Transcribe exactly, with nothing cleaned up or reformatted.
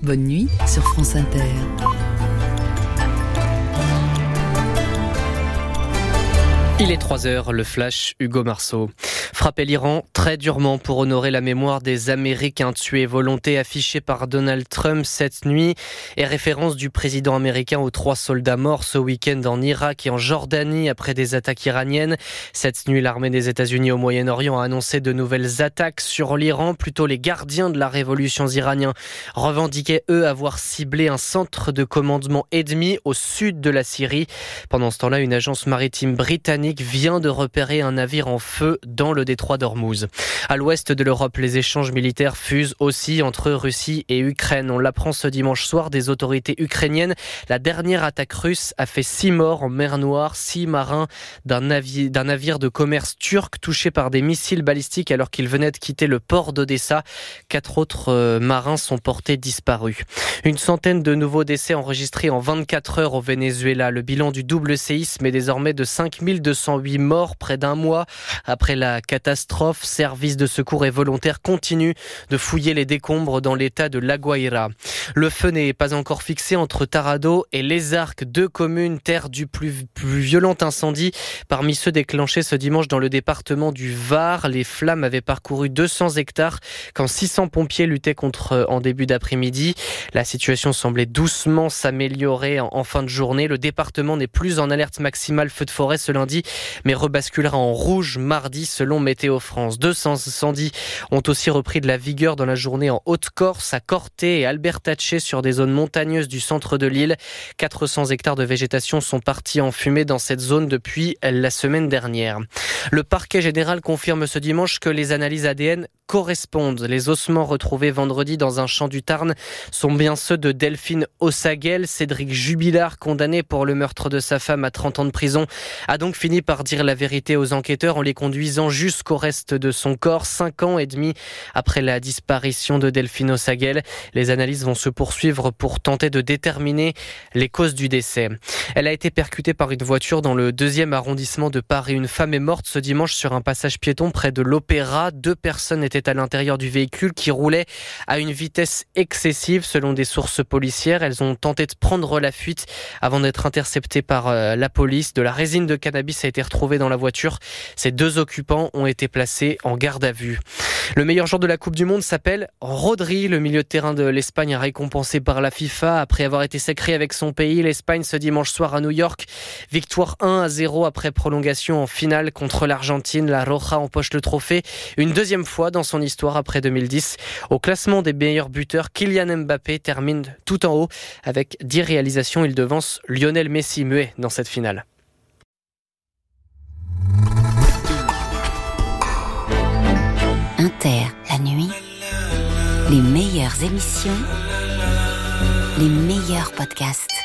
Bonne nuit sur France Inter. Il est trois heures, le flash, Hugo Marceau. Frapper l'Iran très durement pour honorer la mémoire des Américains tués. Volonté affichée par Donald Trump cette nuit et référence du président américain aux trois soldats morts ce week-end en Irak et en Jordanie après des attaques iraniennes. Cette nuit, l'armée des États-Unis au Moyen-Orient a annoncé de nouvelles attaques sur l'Iran. Plutôt les gardiens de la révolution iranienne revendiquaient eux avoir ciblé un centre de commandement ennemi au sud de la Syrie. Pendant ce temps-là, une agence maritime britannique vient de repérer un navire en feu dans le détroit d'Ormuz. À l'ouest de l'Europe, les échanges militaires fusent aussi entre Russie et Ukraine. On l'apprend ce dimanche soir des autorités ukrainiennes. La dernière attaque russe a fait six morts en mer Noire, six marins d'un navire, d'un navire de commerce turc touchés par des missiles balistiques alors qu'ils venaient de quitter le port d'Odessa. Quatre autres euh, marins sont portés disparus. Une centaine de nouveaux décès enregistrés en vingt-quatre heures au Venezuela. Le bilan du double séisme est désormais de cinq mille deux cent huit morts près d'un mois après la catastrophe. Services de secours et volontaires continuent de fouiller les décombres dans l'état de La Guaira. Le feu n'est pas encore fixé entre Tarado et Les Arcs, deux communes terre du plus, plus violent incendie parmi ceux déclenchés ce dimanche dans le département du Var. Les flammes avaient parcouru deux cents hectares quand six cents pompiers luttaient contre en début d'après-midi. La situation semblait doucement s'améliorer en, en fin de journée. Le département n'est plus en alerte maximale feu de forêt ce lundi, mais rebasculera en rouge mardi selon Météo France. Deux incendies ont aussi repris de la vigueur dans la journée en Haute-Corse, à Corté et Albertache sur des zones montagneuses du centre de l'île. quatre cents hectares de végétation sont partis en fumée dans cette zone depuis la semaine dernière. Le parquet général confirme ce dimanche que les analyses A D N correspondent. Les ossements retrouvés vendredi dans un champ du Tarn sont bien ceux de Delphine Ossaguel. Cédric Jubilard, condamné pour le meurtre de sa femme à trente ans de prison, a donc fini par dire la vérité aux enquêteurs en les conduisant jusqu'au reste de son corps, cinq ans et demi après la disparition de Delphine Ossaguel. Les analyses vont se poursuivre pour tenter de déterminer les causes du décès. Elle a été percutée par une voiture dans le deuxième arrondissement de Paris. Une femme est morte ce dimanche sur un passage piéton près de l'Opéra. Deux personnes étaient à l'intérieur du véhicule qui roulait à une vitesse excessive selon des sources policières. Elles ont tenté de prendre la fuite avant d'être interceptées par euh, la police. De la résine de cannabis a été retrouvée dans la voiture. Ces deux occupants ont été placés en garde à vue. Le meilleur joueur de la Coupe du Monde s'appelle Rodri. Le milieu de terrain de l'Espagne a récompensé par la FIFA après avoir été sacré avec son pays. L'Espagne ce dimanche soir à New York. Victoire un à zéro après prolongation en finale contre l'Argentine. La Roja empoche le trophée une deuxième fois dans son histoire après deux mille dix. Au classement des meilleurs buteurs, Kylian Mbappé termine tout en haut avec dix réalisations. Il devance Lionel Messi muet dans cette finale. Inter, la nuit, les meilleures émissions, les meilleurs podcasts.